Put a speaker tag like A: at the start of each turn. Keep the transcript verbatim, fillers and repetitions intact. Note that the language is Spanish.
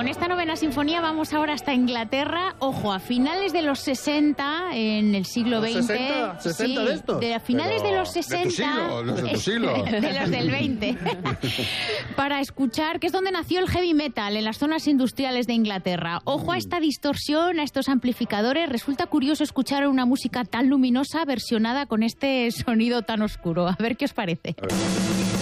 A: con esta novena sinfonía vamos ahora hasta Inglaterra. Ojo, a finales de los sesenta, en el siglo veinte.
B: ¿sesenta? ¿sesenta
A: sí,
B: de estos?
A: de a finales
B: Pero
A: de los sesenta.
B: De tu siglo, los de tu siglo.
A: De los del veinte. Para escuchar, que es donde nació el heavy metal, en las zonas industriales de Inglaterra. Ojo a esta distorsión, a estos amplificadores. Resulta curioso escuchar una música tan luminosa versionada con este sonido tan oscuro. A ver qué os parece.
B: A ver.